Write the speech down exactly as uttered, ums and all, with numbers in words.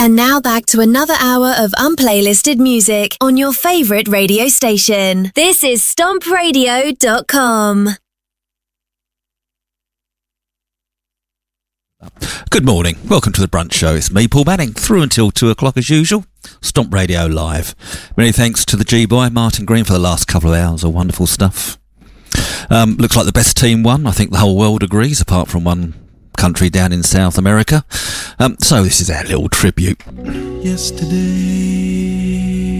And now back to another hour of unplaylisted music on your favourite radio station. This is stomp radio dot com. Good morning. Welcome to the Brunch Show. It's me, Paul Manning, through until two o'clock as usual. Stomp Radio Live. Many thanks to the G-Boy, Martin Green, for the last couple of hours of wonderful stuff. Um, looks like the best team won. I think the whole world agrees, apart from one country down in South America. Um, so this is our little tribute. Yesterday